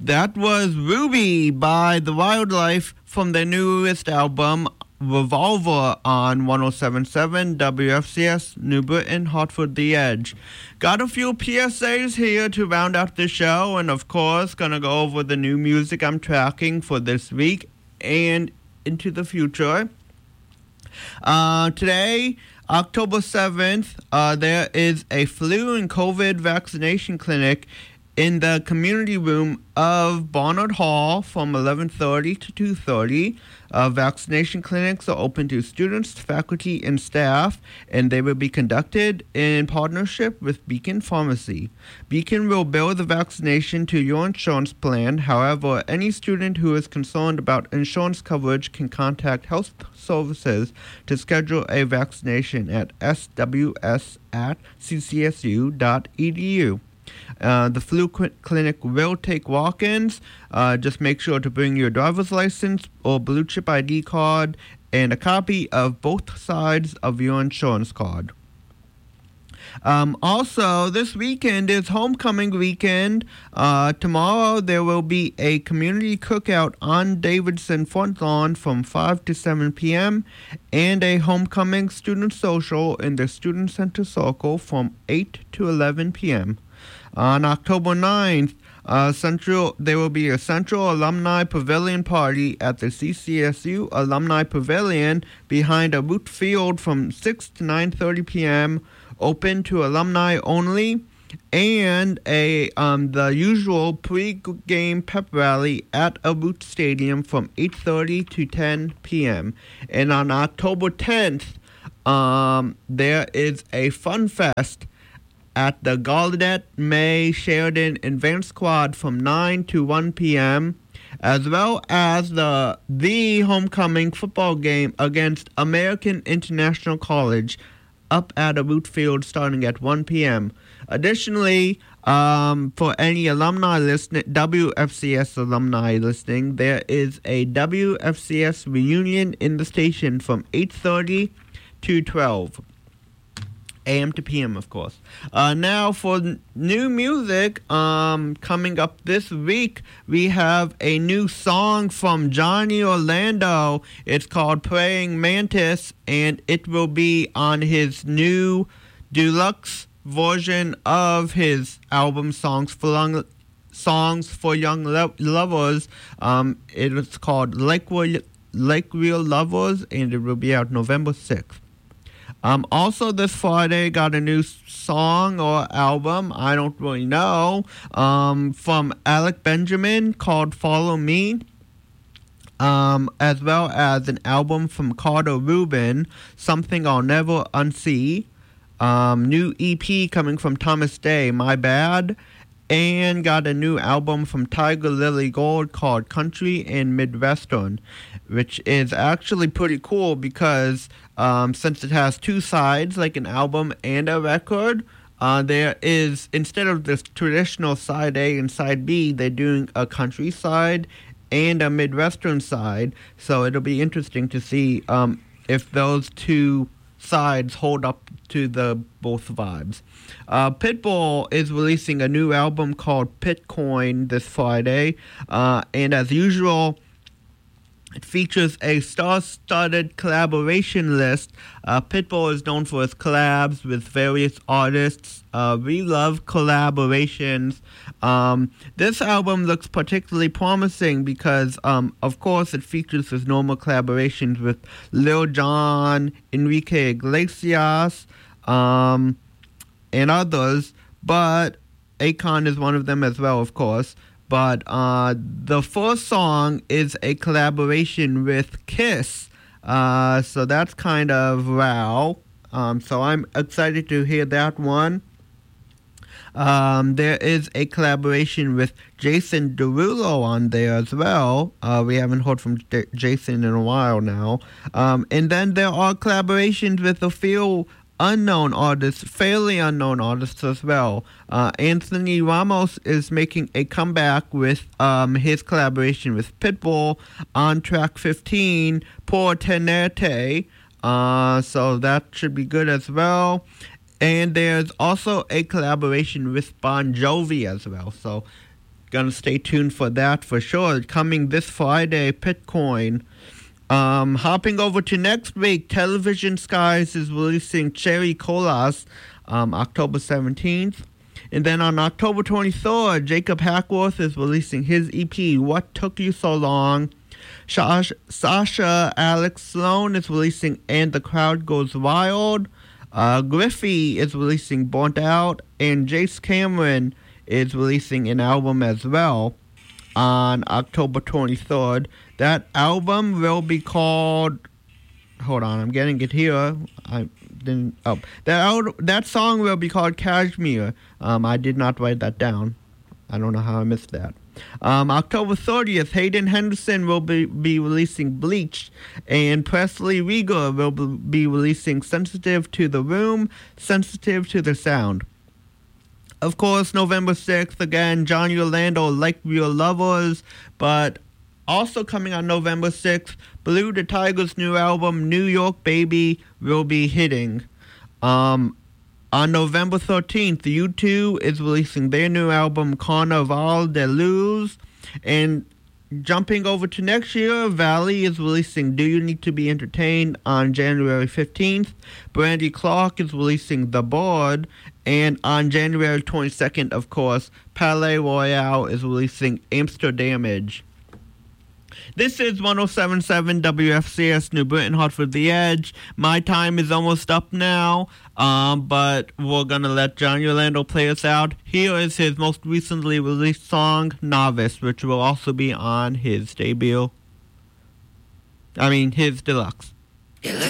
That was Ruby by The Wildlife from their newest album, Revolver, on 1077 WFCS, New Britain, Hartford, The Edge. Got a few PSAs here to round out the show, and of course, gonna go over the new music I'm tracking for this week and into the future. Today, October 7th, there is a flu and COVID vaccination clinic in the community room of Barnard Hall from 11:30 to 2:30. Vaccination clinics are open to students, faculty, and staff, and they will be conducted in partnership with Beacon Pharmacy. Beacon will bill the vaccination to your insurance plan. However, any student who is concerned about insurance coverage can contact Health Services to schedule a vaccination at sws@ccsu.edu. The flu clinic will take walk-ins. Just make sure to bring your driver's license or blue chip ID card and a copy of both sides of your insurance card. Also, this weekend is homecoming weekend. Tomorrow there will be a community cookout on Davidson front lawn from 5 to 7 p.m. and a homecoming student social in the Student Center Circle from 8 to 11 p.m. On October 9th, there will be a Central Alumni Pavilion party at the CCSU Alumni Pavilion behind a root field from 6 to 9:30 p.m., open to alumni only, and the usual pre-game pep rally at a root stadium from 8:30 to 10 p.m. And on October 10th, there is a Fun Fest at the Gallaudet May Sheridan Advanced Squad from 9 to 1 p.m., as well as the homecoming football game against American International College up at a root field starting at 1 p.m. Additionally, for any alumni listening, WFCS alumni listening, there is a WFCS reunion in the station from 8:30 to 12. AM to PM, of course. Now, for new music, coming up this week, we have a new song from Johnny Orlando. It's called Praying Mantis, and it will be on his new deluxe version of his album, Songs for Young Lovers. It is called Like Real Lovers, and it will be out November 6th. Also this Friday, got a new song or album, I don't really know, from Alec Benjamin called Follow Me, as well as an album from Carter Rubin, Something I'll Never Unsee, new EP coming from Thomas Day, My Bad, and got a new album from Tiger Lily Gold called Country and Midwestern, which is actually pretty cool because since it has two sides, like an album and a record, there is, instead of this traditional side A and side B, they're doing a country side and a Midwestern side, so it'll be interesting to see if those two sides hold up to the both vibes. Pitbull is releasing a new album called Pitcoin this Friday, and as usual, it features a star-studded collaboration list. Pitbull is known for his collabs with various artists. We love collaborations. This album looks particularly promising because, of course, it features his normal collaborations with Lil Jon, Enrique Iglesias, and others, but Akon is one of them as well, of course. But the first song is a collaboration with Kiss, so that's kind of wow. So I'm excited to hear that one. There is a collaboration with Jason Derulo on there as well. We haven't heard from Jason in a while now. And then there are collaborations with a few fairly unknown artists as well. Anthony Ramos is making a comeback with his collaboration with Pitbull on track 15, Por Tenerte. So that should be good as well. And there's also a collaboration with Bon Jovi as well. So Gonna stay tuned for that for sure. Coming this Friday, Pitcoin. Hopping over to next week, Television Skies is releasing Cherry Colas, October 17th. And then on October 23rd, Jacob Hackworth is releasing his EP, What Took You So Long. Sasha Alex Sloan is releasing And the Crowd Goes Wild. Griffey is releasing Burnt Out. And Jace Cameron is releasing an album as well on October 23rd. That album will be called... Hold on, I'm getting it here. That song will be called Kashmir. I did not write that down. I don't know how I missed that. October 30th, Hayden Henderson will be releasing Bleach, and Presley Rieger will be releasing Sensitive to the Room, Sensitive to the Sound. Of course, November 6th, again, Johnny Orlando, Like Real Lovers, but also coming on November 6th, Blue the Tiger's new album, New York Baby, will be hitting. On November 13th, U2 is releasing their new album, Carnaval de Luz. And jumping over to next year, Valley is releasing Do You Need to Be Entertained on January 15th. Brandy Clark is releasing The Board. And on January 22nd, of course, Palais Royale is releasing Amsterdamage. This is 107.7 WFCS New Britain, Hartford The Edge. My time is almost up now, but we're going to let Johnny Orlando play us out. Here is his most recently released song, Novice, which will also be on his debut. His deluxe. You look